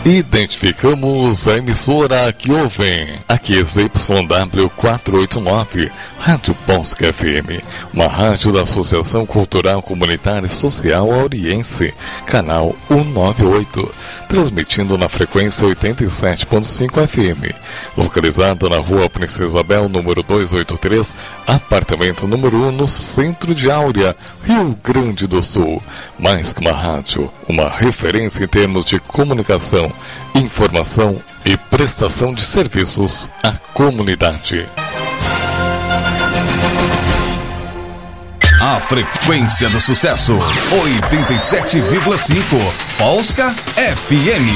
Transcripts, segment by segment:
Identificamos a emissora que ouvem. Aqui é ZYW 489, Rádio Polska FM, uma rádio da Associação Cultural Comunitária e Social Auriense, canal 198, transmitindo na frequência 87.5 FM, localizada na Rua Princesa Isabel, número 283, apartamento número 1, no centro de Áurea, Rio Grande do Sul. Mais que uma rádio, uma referência em termos de comunicação, informação e prestação de serviços à comunidade. A frequência do sucesso, 87,5, Polska FM.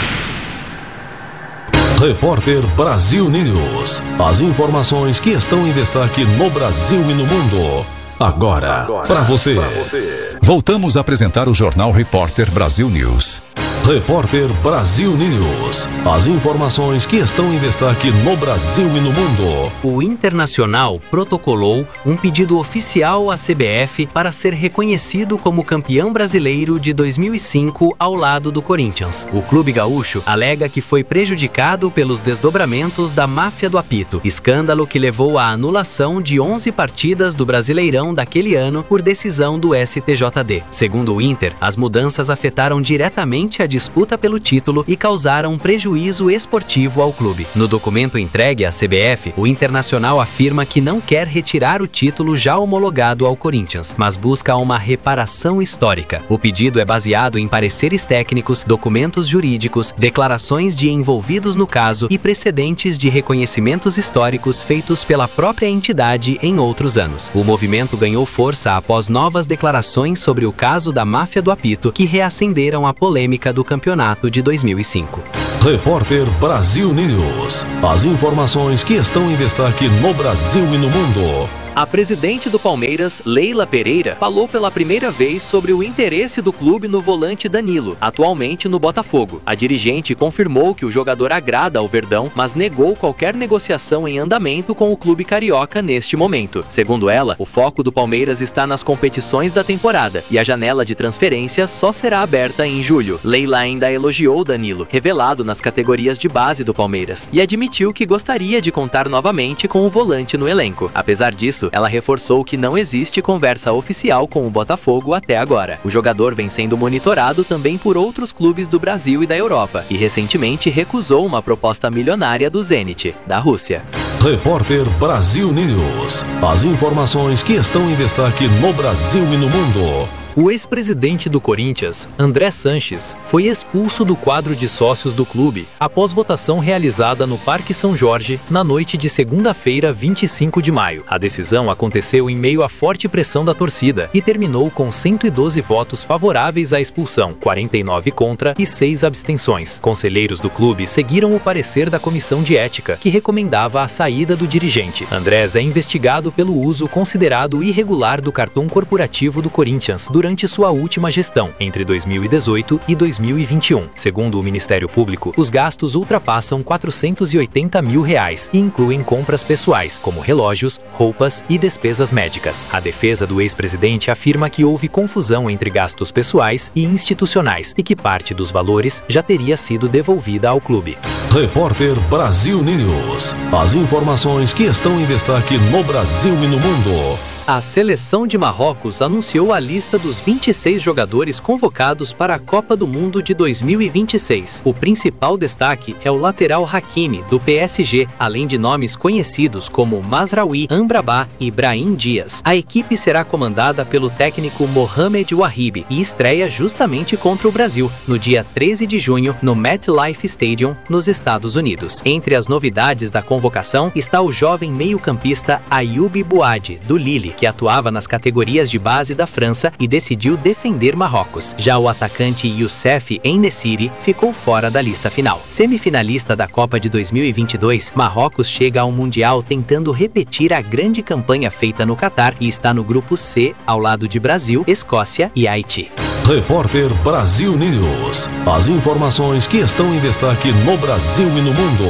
Repórter Brasil News. As informações que estão em destaque no Brasil e no mundo. Agora para você. Voltamos a apresentar o Jornal Repórter Brasil News. Repórter Brasil News. As informações que estão em destaque no Brasil e no mundo. O Internacional protocolou um pedido oficial à CBF para ser reconhecido como campeão brasileiro de 2005 ao lado do Corinthians. O clube gaúcho alega que foi prejudicado pelos desdobramentos da máfia do apito, escândalo que levou à anulação de 11 partidas do Brasileirão daquele ano por decisão do STJD. Segundo o Inter, as mudanças afetaram diretamente a disputa pelo título e causaram prejuízo esportivo ao clube. No documento entregue à CBF, o Internacional afirma que não quer retirar o título já homologado ao Corinthians, mas busca uma reparação histórica. O pedido é baseado em pareceres técnicos, documentos jurídicos, declarações de envolvidos no caso e precedentes de reconhecimentos históricos feitos pela própria entidade em outros anos. O movimento ganhou força após novas declarações sobre o caso da máfia do apito, que reacenderam a polêmica do campeonato de 2005. Repórter Brasil News. As informações que estão em destaque no Brasil e no mundo. A presidente do Palmeiras, Leila Pereira, falou pela primeira vez sobre o interesse do clube no volante Danilo, atualmente no Botafogo. A dirigente confirmou que o jogador agrada ao Verdão, mas negou qualquer negociação em andamento com o clube carioca neste momento. Segundo ela, o foco do Palmeiras está nas competições da temporada e a janela de transferência só será aberta em julho. Leila ainda elogiou Danilo, revelado nas categorias de base do Palmeiras, e admitiu que gostaria de contar novamente com o volante no elenco. Apesar disso, ela reforçou que não existe conversa oficial com o Botafogo até agora. O jogador vem sendo monitorado também por outros clubes do Brasil e da Europa, e recentemente recusou uma proposta milionária do Zenit, da Rússia. Repórter Brasil News. As informações que estão em destaque no Brasil e no mundo. O ex-presidente do Corinthians, André Sanches, foi expulso do quadro de sócios do clube após votação realizada no Parque São Jorge na noite de segunda-feira, 25 de maio. A decisão aconteceu em meio à forte pressão da torcida e terminou com 112 votos favoráveis à expulsão, 49 contra e 6 abstenções. Conselheiros do clube seguiram o parecer da comissão de ética, que recomendava a saída do dirigente. Andrés é investigado pelo uso considerado irregular do cartão corporativo do Corinthians durante sua última gestão, entre 2018 e 2021. Segundo o Ministério Público, os gastos ultrapassam R$480 mil e incluem compras pessoais, como relógios, roupas e despesas médicas. A defesa do ex-presidente afirma que houve confusão entre gastos pessoais e institucionais e que parte dos valores já teria sido devolvida ao clube. Repórter Brasil News. As informações que estão em destaque no Brasil e no mundo. A seleção de Marrocos anunciou a lista dos 26 jogadores convocados para a Copa do Mundo de 2026. O principal destaque é o lateral Hakimi, do PSG, além de nomes conhecidos como Mazraoui, Amrabat e Brahim Dias. A equipe será comandada pelo técnico Mohamed Wahibi e estreia justamente contra o Brasil, no dia 13 de junho, no MetLife Stadium, nos Estados Unidos. Entre as novidades da convocação está o jovem meio-campista Ayoub Bouadi, do Lille, que atuava nas categorias de base da França e decidiu defender Marrocos. Já o atacante Youssef En-Nesyri ficou fora da lista final. Semifinalista da Copa de 2022, Marrocos chega ao Mundial tentando repetir a grande campanha feita no Catar e está no grupo C, ao lado de Brasil, Escócia e Haiti. Repórter Brasil News. As informações que estão em destaque no Brasil e no mundo.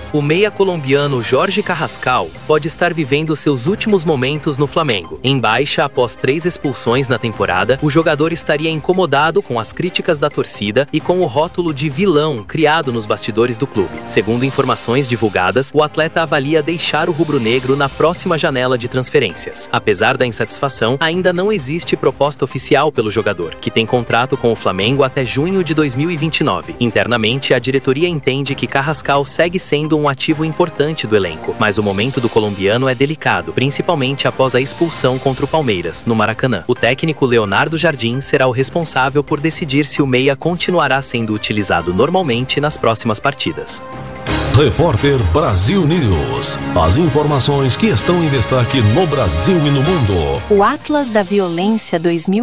O meia colombiano Jorge Carrascal pode estar vivendo seus últimos momentos no Flamengo. Em baixa após 3 expulsões na temporada, o jogador estaria incomodado com as críticas da torcida e com o rótulo de vilão criado nos bastidores do clube. Segundo informações divulgadas, o atleta avalia deixar o rubro-negro na próxima janela de transferências. Apesar da insatisfação, ainda não existe proposta oficial pelo jogador, que tem contrato com o Flamengo até junho de 2029. Internamente, a diretoria entende que Carrascal segue sendo um ativo importante do elenco, mas o momento do colombiano é delicado, principalmente após a expulsão contra o Palmeiras, no Maracanã. O técnico Leonardo Jardim será o responsável por decidir se o meia continuará sendo utilizado normalmente nas próximas partidas. Repórter Brasil News. As informações que estão em destaque no Brasil e no mundo. O Atlas da Violência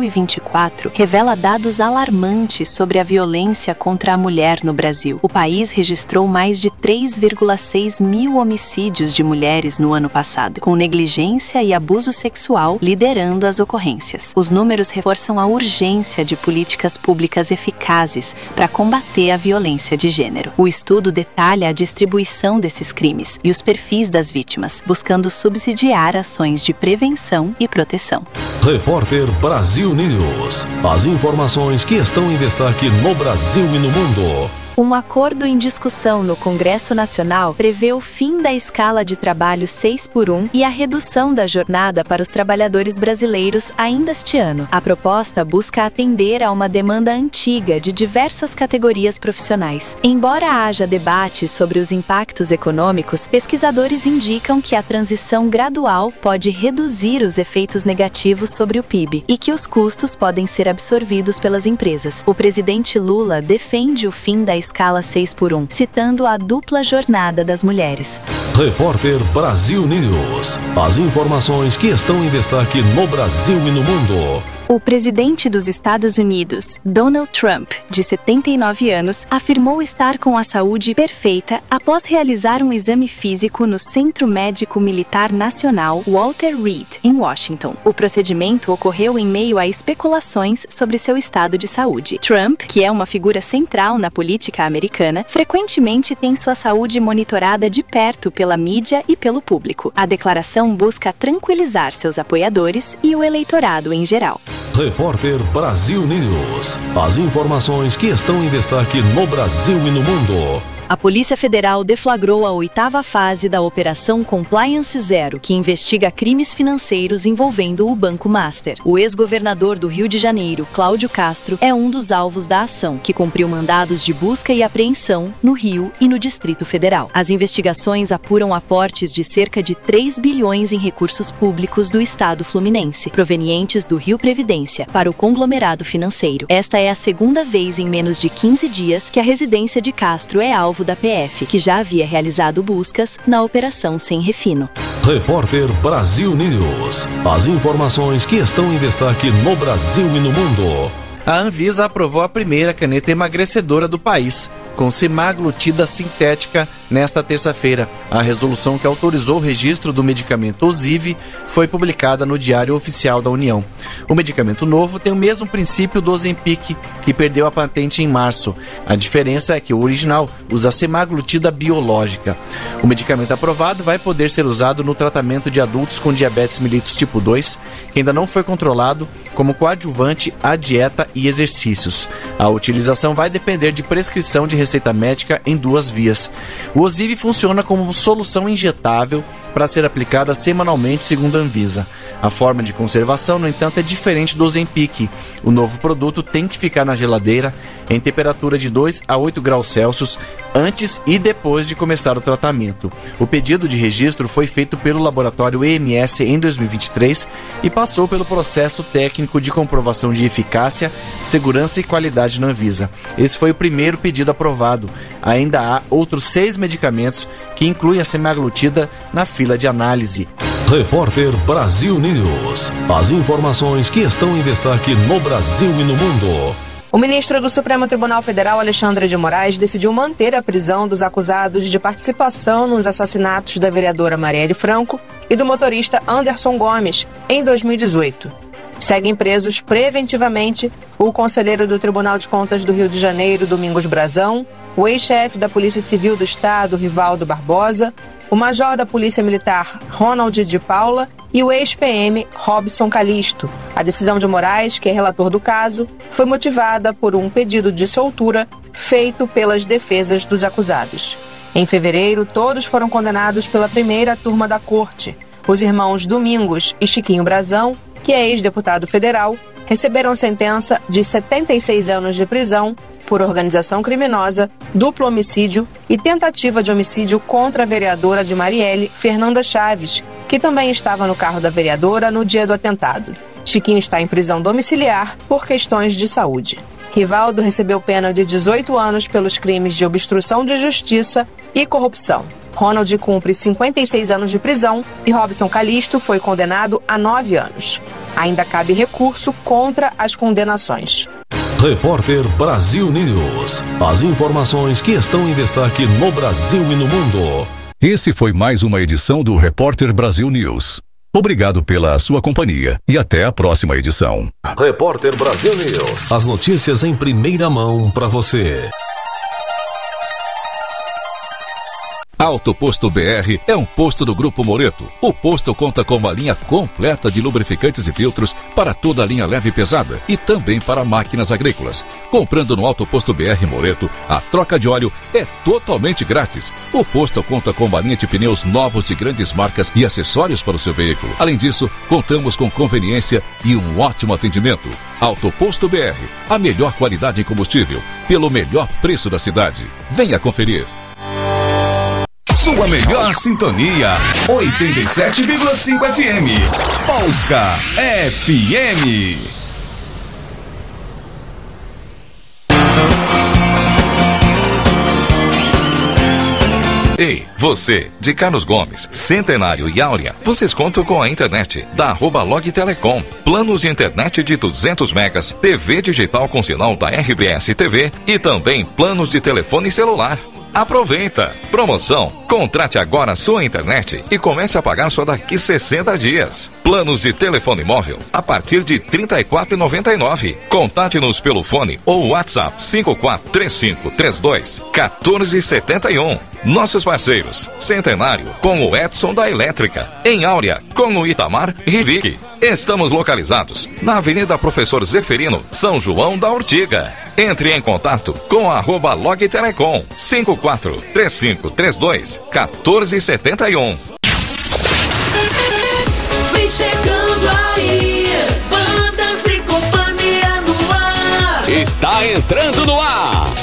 2024 revela dados alarmantes sobre a violência contra a mulher no Brasil. O país registrou mais de 3,6 mil homicídios de mulheres no ano passado, com negligência e abuso sexual liderando as ocorrências. Os números reforçam a urgência de políticas públicas eficazes para combater a violência de gênero. O estudo detalha a distribuição desses crimes e os perfis das vítimas, buscando subsidiar ações de prevenção e proteção. Repórter Brasil News. As informações que estão em destaque no Brasil e no mundo. Um acordo em discussão no Congresso Nacional prevê o fim da escala de trabalho 6x1 e a redução da jornada para os trabalhadores brasileiros ainda este ano. A proposta busca atender a uma demanda antiga de diversas categorias profissionais. Embora haja debate sobre os impactos econômicos, pesquisadores indicam que a transição gradual pode reduzir os efeitos negativos sobre o PIB e que os custos podem ser absorvidos pelas empresas. O presidente Lula defende o fim da escala 6x1, citando a dupla jornada das mulheres. Repórter Brasil News. As informações que estão em destaque no Brasil e no mundo. O presidente dos Estados Unidos, Donald Trump, de 79 anos, afirmou estar com a saúde perfeita após realizar um exame físico no Centro Médico Militar Nacional Walter Reed, em Washington. O procedimento ocorreu em meio a especulações sobre seu estado de saúde. Trump, que é uma figura central na política americana, frequentemente tem sua saúde monitorada de perto pela mídia e pelo público. A declaração busca tranquilizar seus apoiadores e o eleitorado em geral. Repórter Brasil News. As informações que estão em destaque no Brasil e no mundo. A Polícia Federal deflagrou a 8ª fase da Operação Compliance Zero, que investiga crimes financeiros envolvendo o Banco Master. O ex-governador do Rio de Janeiro, Cláudio Castro, é um dos alvos da ação, que cumpriu mandados de busca e apreensão no Rio e no Distrito Federal. As investigações apuram aportes de cerca de 3 bilhões em recursos públicos do Estado fluminense, provenientes do Rio Previdência, para o conglomerado financeiro. Esta é a segunda vez em menos de 15 dias que a residência de Castro é alvo da PF, que já havia realizado buscas na Operação Sem Refino. Repórter Brasil News. As informações que estão em destaque no Brasil e no mundo. A Anvisa aprovou a primeira caneta emagrecedora do país, com semaglutida sintética, nesta terça-feira. A resolução que autorizou o registro do medicamento Ozivy foi publicada no Diário Oficial da União. O medicamento novo tem o mesmo princípio do Ozempic, que perdeu a patente em março. A diferença é que o original usa semaglutida biológica. O medicamento aprovado vai poder ser usado no tratamento de adultos com diabetes mellitus tipo 2, que ainda não foi controlado, como coadjuvante à dieta e exercícios. A utilização vai depender de prescrição de receita médica em 2 vias. O Ozivy funciona como solução injetável para ser aplicada semanalmente, segundo a Anvisa. A forma de conservação, no entanto, é diferente do Ozempic. O novo produto tem que ficar na geladeira em temperatura de 2 a 8 graus Celsius antes e depois de começar o tratamento. O pedido de registro foi feito pelo laboratório EMS em 2023 e passou pelo processo técnico de comprovação de eficácia, segurança e qualidade na Anvisa. Esse foi o primeiro pedido aprovado. Ainda há outros 6 medicamentos que incluem a semaglutida na fila de análise. Repórter Brasil News. As informações que estão em destaque no Brasil e no mundo. O ministro do Supremo Tribunal Federal, Alexandre de Moraes, decidiu manter a prisão dos acusados de participação nos assassinatos da vereadora Marielle Franco e do motorista Anderson Gomes em 2018. Seguem presos preventivamente o conselheiro do Tribunal de Contas do Rio de Janeiro, Domingos Brazão, o ex-chefe da Polícia Civil do Estado, Rivaldo Barbosa, o major da Polícia Militar, Ronald de Paula, e o ex-PM, Robson Calisto. A decisão de Moraes, que é relator do caso, foi motivada por um pedido de soltura feito pelas defesas dos acusados. Em fevereiro, todos foram condenados pela primeira turma da corte. Os irmãos Domingos e Chiquinho Brazão, que é ex-deputado federal, receberam sentença de 76 anos de prisão por organização criminosa, duplo homicídio e tentativa de homicídio contra a vereadora de Marielle, Fernanda Chaves, que também estava no carro da vereadora no dia do atentado. Chiquinho está em prisão domiciliar por questões de saúde. Rivaldo recebeu pena de 18 anos pelos crimes de obstrução de justiça e corrupção. Ronald cumpre 56 anos de prisão e Robson Calisto foi condenado a 9 anos. Ainda cabe recurso contra as condenações. Repórter Brasil News. As informações que estão em destaque no Brasil e no mundo. Esse foi mais uma edição do Repórter Brasil News. Obrigado pela sua companhia e até a próxima edição. Repórter Brasil News. As notícias em primeira mão para você. Auto Posto BR é um posto do Grupo Moreto. O posto conta com uma linha completa de lubrificantes e filtros para toda a linha leve e pesada e também para máquinas agrícolas. Comprando no Auto Posto BR Moreto, a troca de óleo é totalmente grátis. O posto conta com uma linha de pneus novos de grandes marcas e acessórios para o seu veículo. Além disso, contamos com conveniência e um ótimo atendimento. Auto Posto BR, a melhor qualidade em combustível, pelo melhor preço da cidade. Venha conferir. Sua melhor sintonia, 87,5 FM. Polska FM. Ei, você, de Carlos Gomes, Centenário e Áurea, vocês contam com a internet da @Log Telecom. Planos de internet de 200 megas, TV digital com sinal da RBS TV e também planos de telefone celular. Aproveita! Promoção! Contrate agora sua internet e comece a pagar só daqui 60 dias. Planos de telefone móvel a partir de R$ 34,99. Contate-nos pelo fone ou WhatsApp 543532-1471. Nossos parceiros: Centenário com o Edson da Elétrica, em Áurea com o Itamar Rivic. Estamos localizados na Avenida Professor Zeferino, São João da Ortiga. Entre em contato com @Log Telecom 543532-1471. Vem chegando aí, Bandas e Companhia no ar. Está entrando no ar